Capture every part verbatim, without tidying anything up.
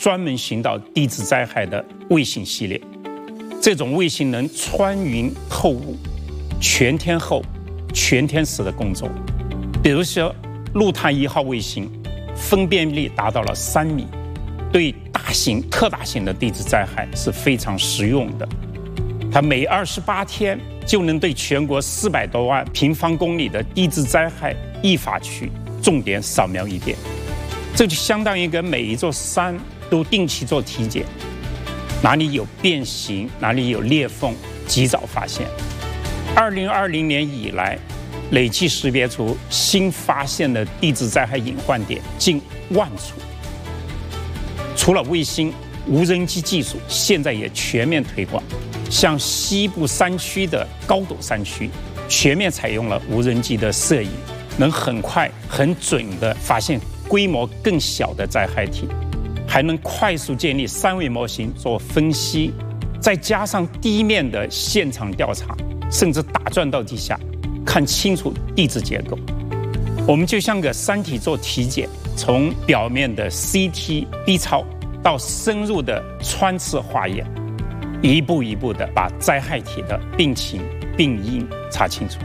专门寻找地质灾害的卫星系列。这种卫星能穿云透雾，全天候、全天时的工作。比如说，陆探一号卫星分辨率达到了三米，对大型、特大型的地质灾害是非常实用的。它每二十八天就能对全国四百多万平方公里的地质灾害易发区重点扫描一遍，这就相当于给每一座山都定期做体检，哪里有变形，哪里有裂缝，及早发现。二零二零年以来，累计识别出新发现的地质灾害隐患点近万处。除了卫星，无人机技术现在也全面推广，像西部山区的高陡山区，全面采用了无人机的摄影，能很快很准地发现规模更小的灾害体，还能快速建立三维模型做分析，再加上地面的现场调查，甚至打钻到地下，看清楚地质结构。我们就像给山体做体检，从表面的 C T B 超到深入的穿刺化验，一步一步地把灾害体的病情病因查清楚。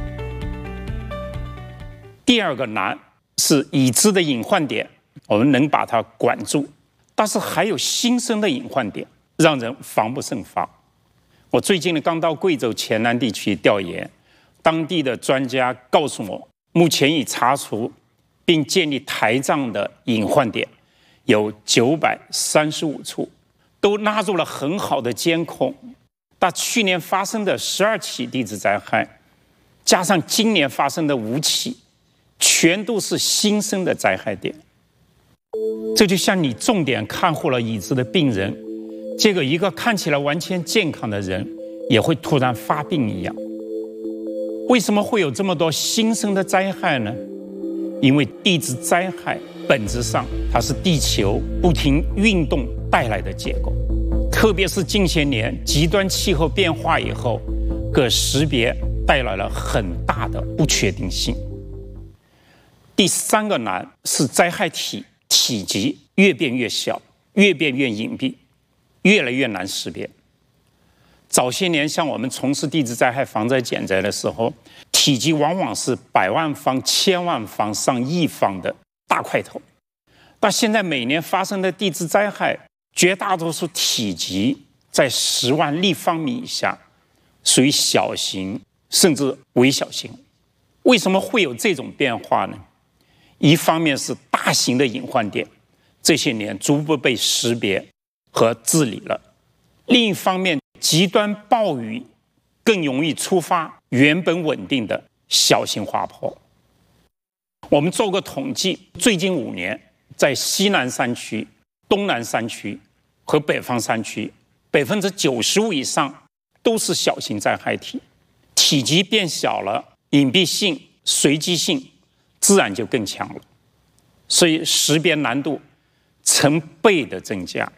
第二个难是已知的隐患点，我们能把它管住，但是还有新生的隐患点，让人防不胜防。我最近呢刚到贵州黔南地区调研，当地的专家告诉我，目前已查出并建立台账的隐患点有九百三十五处，都纳入了很好的监控。但去年发生的十二起地质灾害，加上今年发生的五起，全都是新生的灾害点。这就像你重点看护了已知的病人，结果一个看起来完全健康的人也会突然发病一样。为什么会有这么多新生的灾害呢？因为地质灾害本质上它是地球不停运动带来的结果，特别是近些年极端气候变化以后，给识别带来了很大的不确定性。第三个难是灾害体体积越变越小，越变越隐蔽，越来越难识别。早些年像我们从事地质灾害防灾减灾的时候，体积往往是百万方、千万方、上亿方的大块头，但现在每年发生的地质灾害，绝大多数体积在十万立方米以下，属于小型甚至微小型。为什么会有这种变化呢？一方面是大型的隐患点这些年逐步被识别和治理了，另一方面极端暴雨更容易触发原本稳定的小型滑坡。我们做过统计，最近五年在西南山区、东南山区和北方山区，百分之九十五以上都是小型灾害体，体积变小了，隐蔽性、随机性自然就更强了，所以识别难度成倍的增加。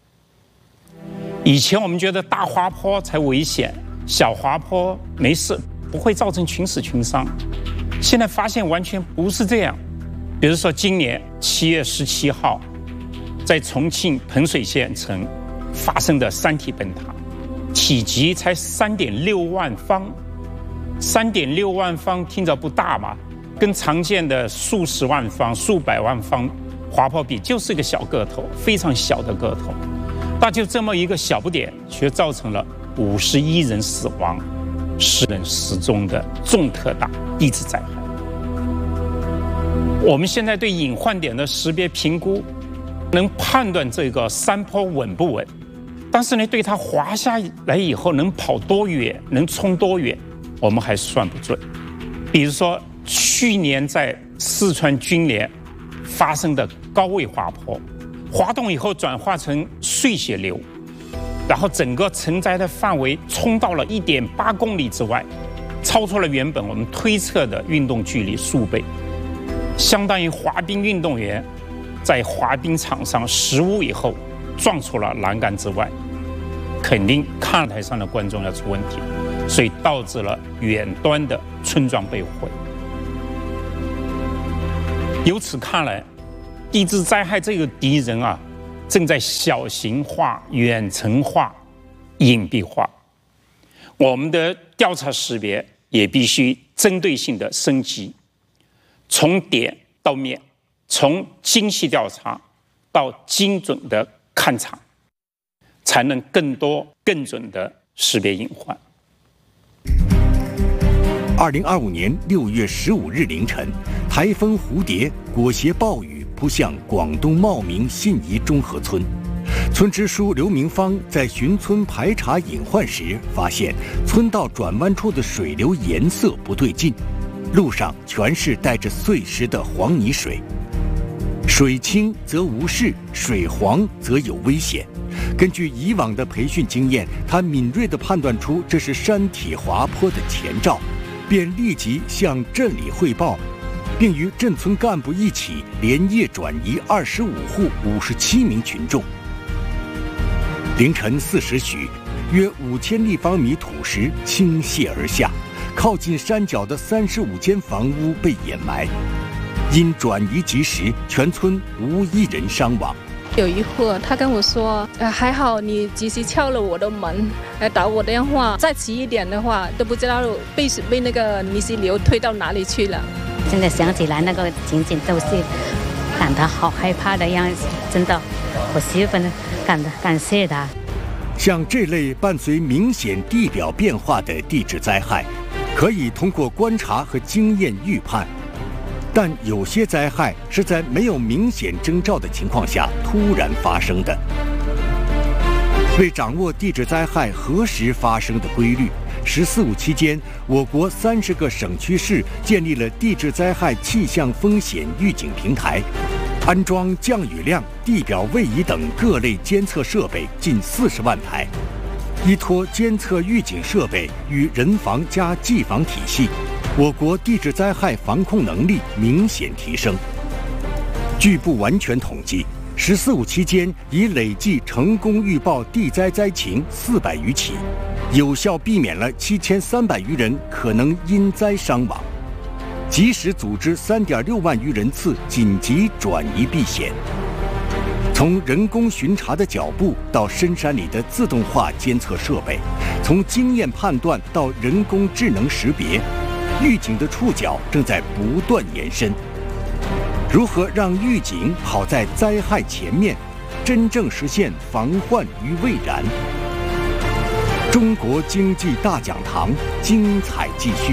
以前我们觉得大滑坡才危险，小滑坡没事，不会造成群死群伤。现在发现完全不是这样。比如说今年七月十七号，在重庆彭水县城发生的山体崩塌，体积才三点六万方，三点六万方听着不大嘛，跟常见的数十万方、数百万方滑坡比，就是一个小个头，非常小的个头。但就这么一个小不点，却造成了五十一人死亡、十人失踪的重特大地质灾害。我们现在对隐患点的识别评估，能判断这个山坡稳不稳，但是呢，对它滑下来以后能跑多远、能冲多远，我们还算不准。比如说去年在四川军连发生的高位滑坡，滑动以后转化成碎屑流，然后整个承载的范围冲到了 一点八公里之外，超出了原本我们推测的运动距离数倍，相当于滑冰运动员在滑冰场上失误以后撞出了栏杆之外，肯定看台上的观众要出问题，所以导致了远端的村庄被毁。由此看来，地质灾害这个敌人啊， 正在小型化、远程化、隐蔽化。我们的调查识别也必须针对性的升级，从点到面，从精细调查到精准的勘查，才能更多、更准的识别隐患。 二零二五年六月十五日凌晨，台风蝴蝶裹挟暴雨扑向广东茂名信宜中和村。村支书刘明芳在巡村排查隐患时，发现村道转弯处的水流颜色不对劲，路上全是带着碎石的黄泥水。水清则无事，水黄则有危险。根据以往的培训经验，他敏锐地判断出这是山体滑坡的前兆，便立即向镇里汇报，并与镇村干部一起连夜转移二十五户五十七名群众。凌晨四时许，约五千立方米土石倾泻而下，靠近山脚的三十五间房屋被掩埋。因转移及时，全村无一人伤亡。 有一户他跟我说，呃，还好你及时敲了我的门，来打我电话，再迟一点的话都不知道被被那个泥石流推到哪里去了。 现在想起来那个情景都是感到好害怕的样子，真的，我十分感感谢他。 像这类伴随明显地表变化的地质灾害，可以通过观察和经验预判。但有些灾害是在没有明显征兆的情况下突然发生的。为掌握地质灾害何时发生的规律，十四五期间，我国三十个省区市建立了地质灾害气象风险预警平台，安装降雨量、地表位移等各类监测设备近四十万台。依托监测预警设备与人防加技防体系，我国地质灾害防控能力明显提升。据不完全统计，十四五期间已累计成功预报地灾灾情四百余起，有效避免了七千三百余人可能因灾伤亡，及时组织三点六万余人次紧急转移避险。从人工巡查的脚步到深山里的自动化监测设备，从经验判断到人工智能识别，预警的触角正在不断延伸。如何让预警跑在灾害前面，真正实现防患于未然？中国经济大讲堂精彩继续。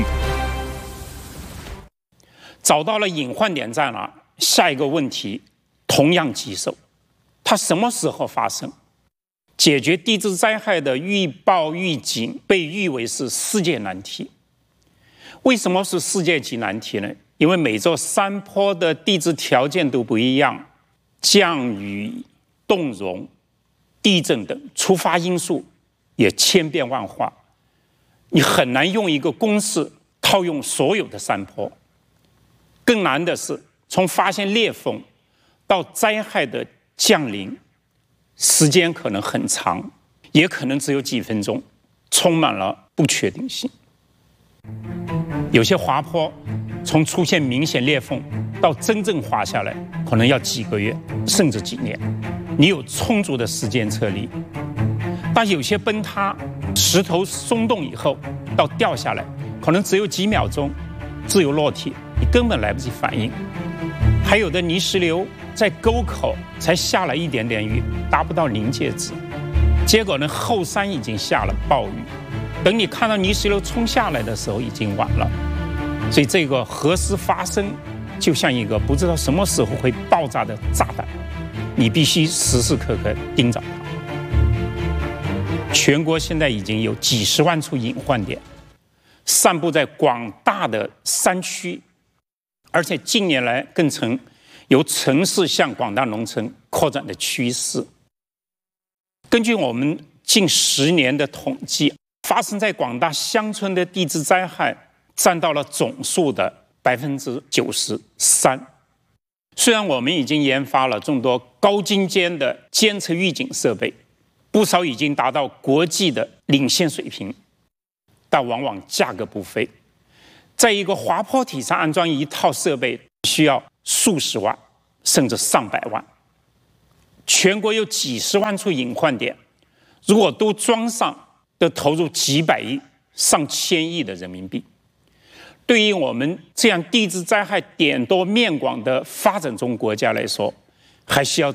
找到了隐患点在哪？下一个问题同样棘手，它什么时候发生？解决地质灾害的预报预警被誉为是世界难题。为什么是世界级难题呢？因为每座山坡的地质条件都不一样，降雨、冻融、地震等触发因素也千变万化，你很难用一个公式套用所有的山坡。更难的是，从发现裂缝到灾害的降临，时间可能很长，也可能只有几分钟，充满了不确定性。有些滑坡从出现明显裂缝到真正滑下来，可能要几个月甚至几年，你有充足的时间测力。但有些崩塌，石头松动以后到掉下来，可能只有几秒钟，自由落体，你根本来不及反应。还有的泥石流在沟口才下了一点点雨，达不到临界值，结果呢，后山已经下了暴雨，等你看到泥石流冲下来的时候，已经晚了。所以这个何时发生，就像一个不知道什么时候会爆炸的炸弹，你必须时时刻刻盯着它。全国现在已经有几十万处隐患点，散布在广大的山区，而且近年来更成由城市向广大农村扩展的趋势。根据我们近十年的统计，发生在广大乡村的地质灾害占到了总数的百分之九十三。虽然我们已经研发了众多高精尖的监测预警设备，不少已经达到国际的领先水平，但往往价格不菲。在一个滑坡体上安装一套设备，需要数十万甚至上百万。 全国有几十万处隐患点，如果都装上，都投入几百亿、上千亿的人民币。对于我们这样地质灾害点多面广的发展中国家来说，还需要